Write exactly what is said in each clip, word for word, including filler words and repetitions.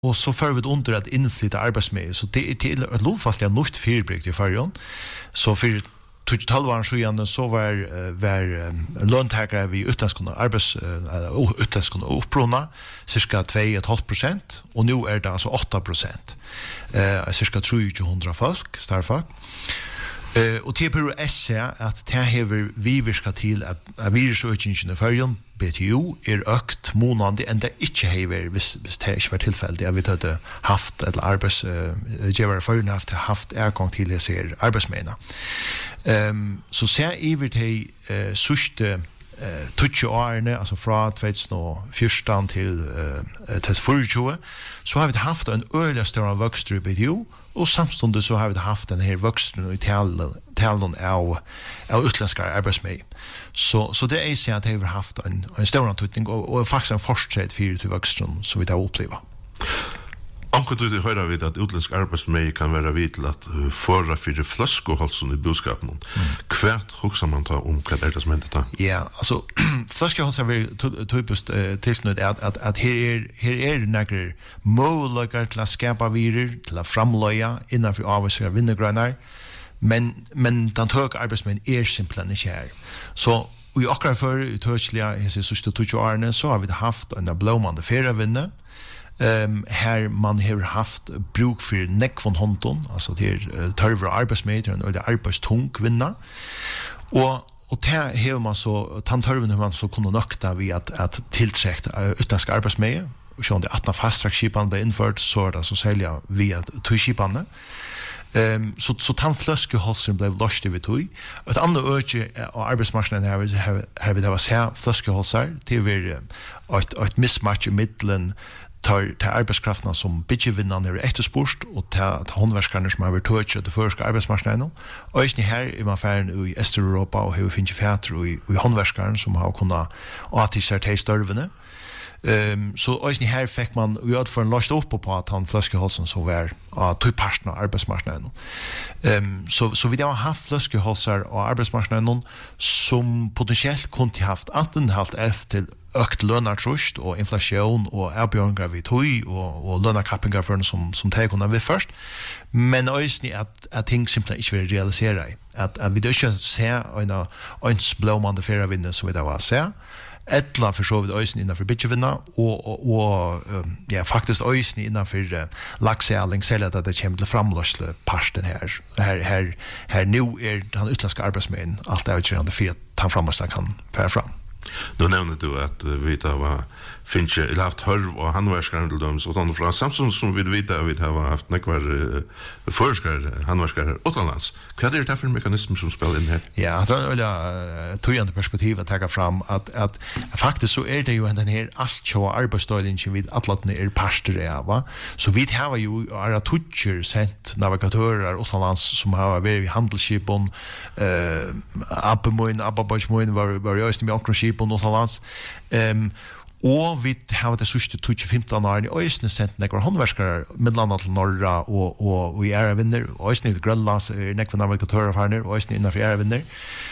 och så för vi under att inflytta arbetsmiljö så det är till ett lovfastliga nytt fyrbruk i förrjön så för tolv år sedan så var var löntagare vi utländska arbets utländska uppbrunna cirka två komma fem procent och nu är det alltså åtta procent. Eh cirka trehundra folk starfolk. Eh och T P U S att det här vi viska till att virusökningen i förrjön B T U är ökt månande ända inte häver vis vis det inte var tillfälligt jag vet att det haft ett arbets givare förrjön haft haft ergång till det ser arbetsmäna. Ehm så ser i vid det eh suste eh tutje årene alltså från tjugohundrafjorton till eh till tjugotjugo så har vi haft en öliga stor växt i B T U och samtidigt så har vi haft den här växten i tal talen av av utländska arbetsmän så så det är så att det har haft en en stor antydning och, och faktiskt en fortsatt för till växten så vi det uppleva. Anker du det høyre vidt at utländsk arbeidsmei kan være vidt til at uh, forra fyrir flaskeholsen i budskapen. Mm. Hvert hoksa man ta om hva er det som hender ta? Ja, altså, flaskeholsen er typisk uh, tilknytt at, at, at her er, her er nekker måløkker til å skapa virer, til å framløya innenfor avvisere vinnergrønner, men, men den tøk arbeidsmeien er simpelthen ikke her. Så i akkurat før i tøkslige, i siste tjugo årene, så har vi haft en blåmande ferievinne, Um, her man har haft bruk for nekk von hånden, altså det er uh, tørver arbeidsmeter, og det er arbeidstung kvinna. Og, og det har man så, den tørven har man så kunne nøkta ved at, at tiltrekt uh, utländska arbeidsmeter, og sånn det atna fasttrakkskipene ble innført, så er det så særlig via tøyskipene. Um, så så tan flöskeholsen blev lost över tog. Ett annat öke av arbetsmarknaden här här här vi det var så flöskeholsar till vi ett ett mismatch i mitten tar tar arbetskrafterna som bitchevinnarna är efterspurt och tar håndverkarna som har varit touch det första arbetsmarknaden. Och just här i man färn i Östeuropa och hur finns fätter i i håndverkarna som har kunnat artisera till störvene. Ehm så ösni här fick man gjort för en last upp på att han flaskehalsen så var att två partner arbetsmarknaden. Ehm så så vi har haft flaskehalsar och arbetsmarknaden som potentiellt kunde haft antingen haft efter ökt lönartrust och inflation och erbjörningar vid tog och och lönakappingar för som som tar kunna vi först men ösni att att ting simpelt inte vill realisera att att vi då ska se en en blåmande ferievinner så vi det var så ettla för så vid ösni innanför bitchevinna och och, och um, ja faktiskt ösni innanför uh, laxäling sälja att det kommer till framlösle parten här här här här nu är den utländska arbetsmän allt är ju under för att ta framåt kan föra fram. Nu nämnde du att uh, vi tar var finns ju haft hörv och handverkare till dem så då från Samsung som vi vet att vi har haft nekvar uh, forskare handverkare utomlands. Vad är det för mekanism som spelar in här? Ja, jag vill uh, tojande perspektiv att ta fram att att faktiskt så är det ju den här allt så arbetsdagen vid atlatne är pastor va. Så vi har ju ara toucher sent navigatörer utomlands som har varit i handelsskeppen eh Abbemoin Abbaboismoin var var just med ankrskeppen utomlands. Ehm og vi har det siste tjugo femton år i Øysene sendt nekvar håndverskere midlanda til Norra og, og, og i ærevinner Øysene i Grønlands er nekvar navigatører farner Øysene innenfor ærevinner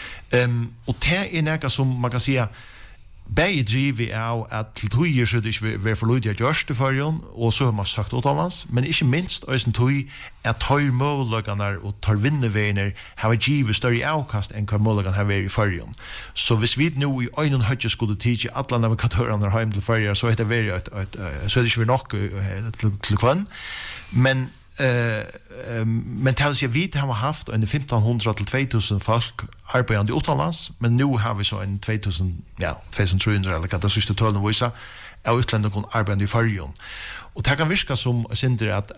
um, og det er nekvar som man kan sige begge driver av at til tøyer så det ikke vil forløyde gjørst i førjen og så har man sagt utomlands men ikke minst Øysen tøy at tøyer måløgene og tøyer vinnerveiner har givet større avkast enn hva måløgene har vært i førjen så hvis vi nå i øynen høyde skulle tidsi alle navigatørene er hjemme til førjen så er det vært et, et, et, så er det ikke nok til, til kvann men Uh, um, men det vill vi har haft en fifteen hundred till two thousand folk arbetande utomlands men nu har vi så en two thousand ja two thousand three hundred eller vad det sista talen visar av utländska kun arbetande i förjon och det kan virka som synder att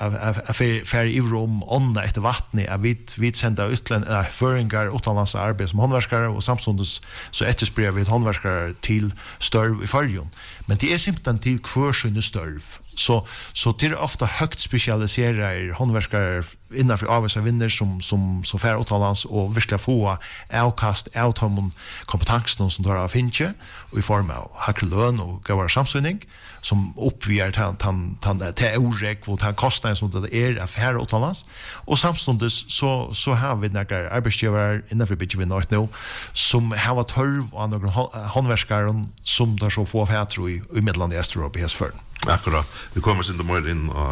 för i rum onna efter vattnet att vi vi sända utländska föringar utomlands arbete som håndverkare och samtidigt så efterspråkar vi håndverkare till störv i förjon men det är simpelt till kvorsynne störv så så till ofta högt specialiserade håndverkare innanför avvisa vinner som som så fär utomlands och verkligen få avkast av de kompetensen som där finns och i form av högre lön och goda samsynning som uppviar tan tan tan till orek och ta kostnader som det är affär utomlands och samtidigt så så har vi några arbetsgivare innanför bitchen north nu som har varit tolv och några håndverkare som där så få affär i i Mellan Östeuropa häs för Akkurat. Vi kommer sin mer inn